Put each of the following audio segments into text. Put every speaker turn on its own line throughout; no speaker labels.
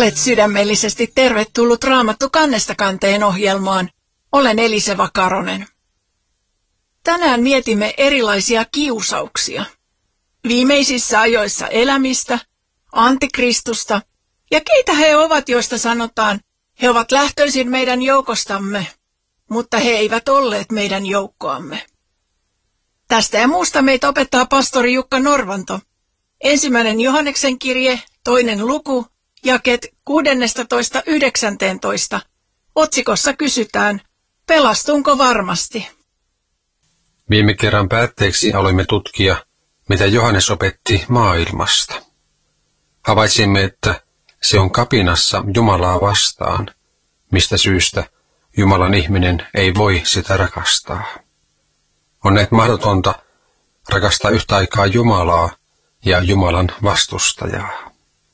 Olet sydämellisesti tervetullut Raamattu kannesta kanteen ohjelmaan. Olen Eliseva Karonen. Tänään mietimme erilaisia kiusauksia. Viimeisissä ajoissa elämistä, antikristusta ja keitä he ovat, joista sanotaan, he ovat lähtöisin meidän joukostamme, mutta he eivät olleet meidän joukkoamme. Tästä ja muusta meitä opettaa pastori Jukka Norvanto. 1. Johanneksen kirje, 2. luku, jakeet 16–19. Otsikossa kysytään, pelastunko varmasti?
Viime kerran päätteeksi aloimme tutkia, mitä Johannes opetti maailmasta. Havaitsimme, että se on kapinassa Jumalaa vastaan, mistä syystä Jumalan ihminen ei voi sitä rakastaa. On näet mahdotonta rakastaa yhtä aikaa Jumalaa ja Jumalan vastustajaa.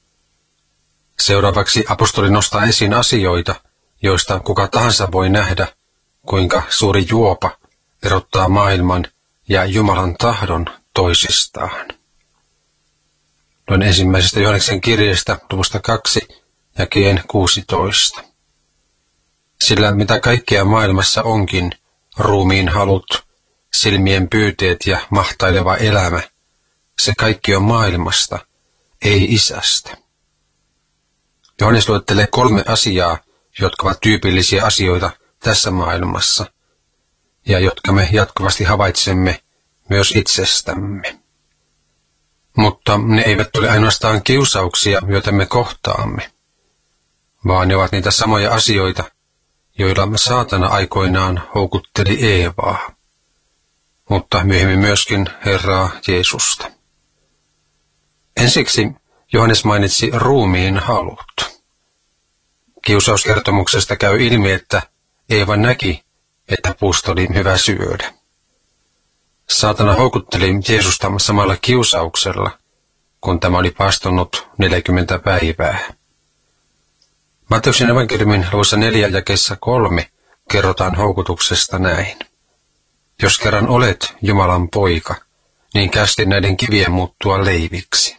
Seuraavaksi apostoli nostaa esiin asioita, joista kuka tahansa voi nähdä, kuinka suuri juopa erottaa maailman ja Jumalan tahdon toisistaan. Luen ensimmäisestä Johanneksen kirjeestä luvusta 2, jakeen 16. Sillä mitä kaikkea maailmassa onkin, ruumiin halut, silmien pyyteet ja mahtaileva elämä, se kaikki on maailmasta, ei Isästä. Johannes luettelee 3 asiaa, jotka ovat tyypillisiä asioita tässä maailmassa, ja jotka me jatkuvasti havaitsemme myös itsestämme. Mutta ne eivät ole ainoastaan kiusauksia, joita me kohtaamme, vaan ne ovat niitä samoja asioita, joilla saatana aikoinaan houkutteli Eevaa, mutta myöhemmin myöskin Herraa Jeesusta. Ensiksi Johannes mainitsi ruumiin halut. Kiusauskertomuksesta käy ilmi, että Eeva näki, että puusta oli hyvä syödä. Saatana houkutteli Jeesusta samalla kiusauksella, kun tämä oli paastonut 40 päivää. Matteuksen evankeliumin luvussa 4 jakeessa 3 kerrotaan houkutuksesta näin. Jos kerran olet Jumalan poika, niin käski näiden kivien muuttua leiviksi.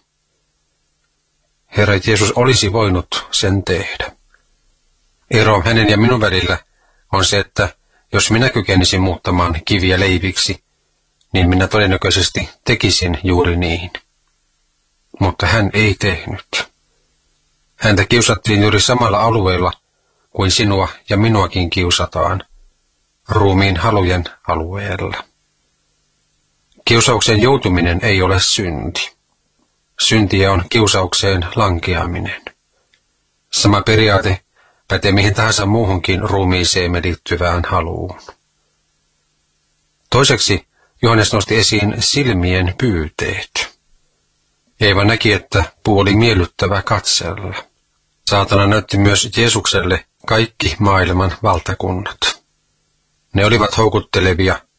Herra Jeesus olisi voinut sen tehdä. Ero hänen ja minun välillä on se, että jos minä kykenisin muuttamaan kiviä leiviksi, niin minä todennäköisesti tekisin juuri niin. Mutta hän ei tehnyt. Häntä kiusattiin juuri samalla alueella kuin sinua ja minuakin kiusataan, ruumiin halujen alueella. Kiusauksen joutuminen ei ole synti. Syntiä on kiusaukseen lankeaminen. Sama periaate pätee mihin tahansa muuhunkin ruumiiseemme liittyvään haluun. Toiseksi Johannes nosti esiin silmien pyyteet. Eeva näki, että puu oli miellyttävä katsella. Saatana näytti myös Jeesukselle kaikki maailman valtakunnat. Ne olivat houkuttelevia